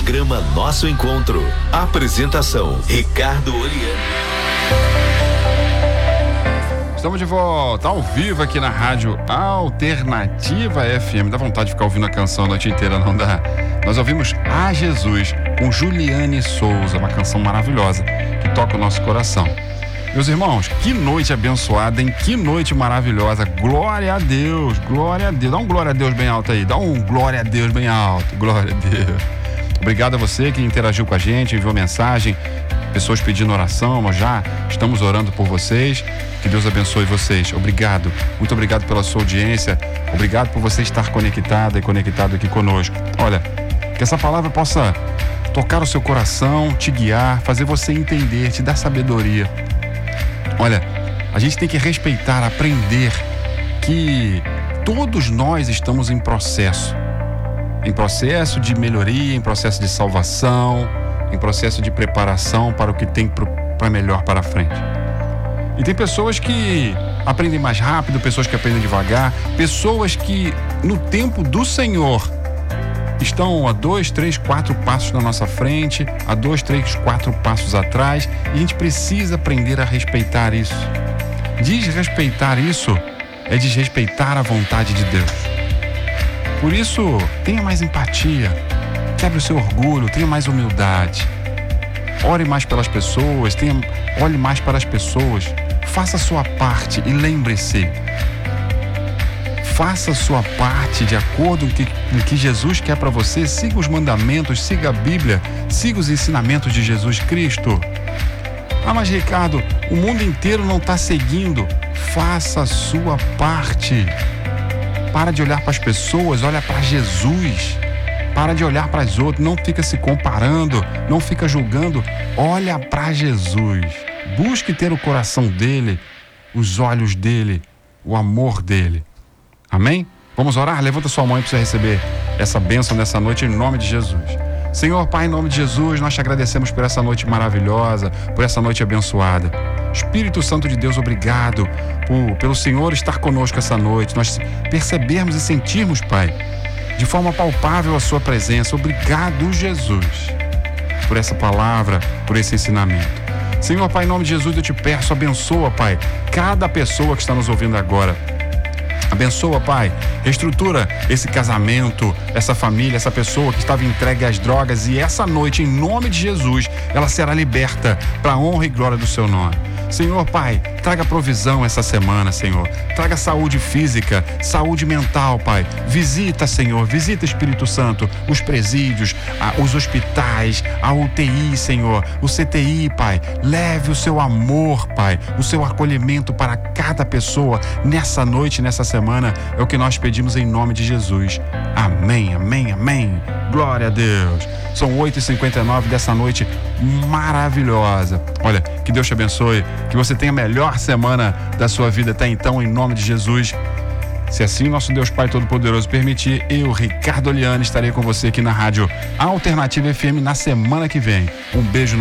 Programa Nosso Encontro. Apresentação: Ricardo Oliani. Estamos de volta ao vivo aqui na Rádio Alternativa FM. Dá vontade de ficar ouvindo a canção a noite inteira, não dá? Nós ouvimos A Jesus com Juliane Souza, uma canção maravilhosa que toca o nosso coração. Meus irmãos, que noite abençoada, hein? Que noite maravilhosa. Glória a Deus, glória a Deus. Dá um glória a Deus bem alto aí. Dá um glória a Deus bem alto. Glória a Deus. Obrigado a você que interagiu com a gente, enviou mensagem, pessoas pedindo oração. Nós já estamos orando por vocês. Que Deus abençoe vocês. Obrigado. Muito obrigado pela sua audiência. Obrigado por você estar conectada e conectado aqui conosco. Olha, que essa palavra possa tocar o seu coração, te guiar, fazer você entender, te dar sabedoria. Olha, a gente tem que respeitar, aprender que todos nós estamos em processo de melhoria, em processo de salvação, em processo de preparação para o que tem para melhor para frente. E tem pessoas que aprendem mais rápido, pessoas que aprendem devagar, pessoas que no tempo do Senhor estão a 2, 3, 4 passos na nossa frente, a 2, 3, 4 passos atrás, e a gente precisa aprender a respeitar isso. Desrespeitar isso é desrespeitar a vontade de Deus. Por isso, tenha mais empatia, quebre o seu orgulho, tenha mais humildade. Ore mais pelas pessoas, olhe mais para as pessoas, faça a sua parte e lembre-se, faça a sua parte de acordo com o que Jesus quer para você. Siga os mandamentos, siga a Bíblia, siga os ensinamentos de Jesus Cristo. Ah, mas Ricardo, o mundo inteiro não está seguindo. Faça a sua parte. Para de olhar para as pessoas, olha para Jesus. Para de olhar para as outras, não fica se comparando, não fica julgando. Olha para Jesus. Busque ter o coração dele, os olhos dele, o amor dele. Amém? Vamos orar? Levanta sua mão aí para você receber essa bênção nessa noite em nome de Jesus. Senhor Pai, em nome de Jesus, nós te agradecemos por essa noite maravilhosa, por essa noite abençoada. Espírito Santo de Deus, obrigado pelo Senhor estar conosco essa noite, nós percebermos e sentirmos, Pai, de forma palpável a sua presença. Obrigado, Jesus, por essa palavra, por esse ensinamento. Senhor Pai, em nome de Jesus, eu te peço, abençoa, Pai, cada pessoa que está nos ouvindo agora. Abençoa, Pai, reestrutura esse casamento, essa família, essa pessoa que estava entregue às drogas, e essa noite, em nome de Jesus, ela será liberta para a honra e glória do seu nome. Senhor Pai, traga provisão essa semana, Senhor. Traga saúde física, saúde mental, Pai. Visita, Senhor, visita, Espírito Santo, os presídios, os hospitais, a UTI, Senhor, o CTI, Pai. Leve o seu amor, Pai, o seu acolhimento para cada pessoa nessa noite, nessa semana. É o que nós pedimos em nome de Jesus. Amém, amém, amém. Glória a Deus. São 8h59 dessa noite maravilhosa. Olha, que Deus te abençoe, que você tenha a melhor semana da sua vida até então, em nome de Jesus. Se assim nosso Deus Pai Todo-Poderoso permitir, eu, Ricardo Oliani, estarei com você aqui na Rádio Alternativa FM na semana que vem. Um beijo.